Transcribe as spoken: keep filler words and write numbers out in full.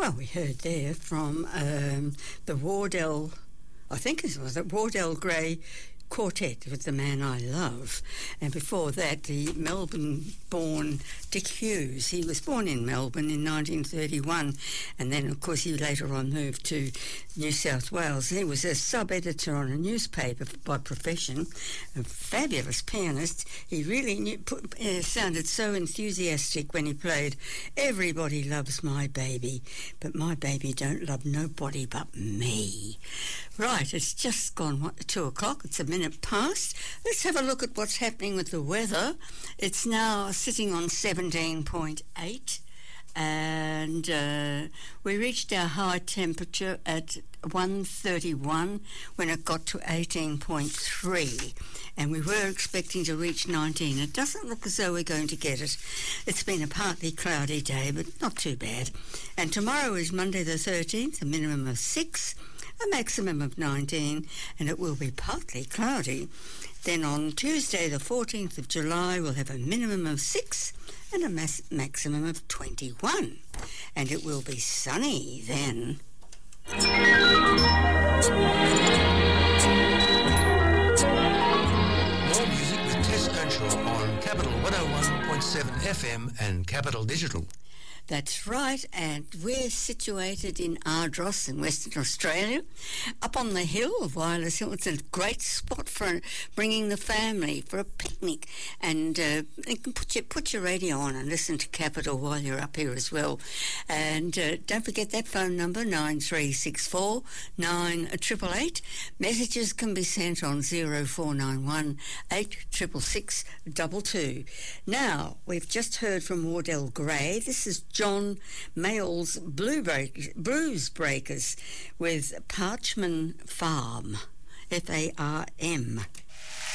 Well, we heard there from um, the Wardell, I think it was it Wardell Gray Quartet with The Man I Love. And before that, the Melbourne-born Dick Hughes. He was born in Melbourne in nineteen thirty-one, and then, of course, he later on moved to New South Wales. He was a sub-editor on a newspaper by profession, a fabulous pianist. He really knew, put, uh, sounded so enthusiastic when he played Everybody Loves My Baby, but my baby don't love nobody but me. Right, it's just gone what, two o'clock. It's a minute past. Let's have a look at what's happening with the weather. It's now sitting on seventeen point eight, and uh, we reached our high temperature at one thirty-one when it got to eighteen point three, and we were expecting to reach nineteen. It doesn't look as though we're going to get it. It's been a partly cloudy day, but not too bad. And tomorrow is Monday the thirteenth, a minimum of six, a maximum of nineteen, and it will be partly cloudy. Then on Tuesday the fourteenth of July, we'll have a minimum of six and a mass- maximum of twenty-one, and it will be sunny then. More music with Tess Earnshaw on Capital one oh one point seven F M and Capital Digital. That's right, and we're situated in Ardross in Western Australia, up on the hill of Wireless Hill. It's a great spot for bringing the family for a picnic, and uh, you can put your, put your radio on and listen to Capital while you're up here as well. And uh, don't forget that phone number, nine three six four nine eight eight eight. Messages can be sent on zero four nine one eight six six six two two. Now, we've just heard from Wardell Gray. This is John Mayall's Blue Break, Blues Breakers with Parchman Farm, F A R M.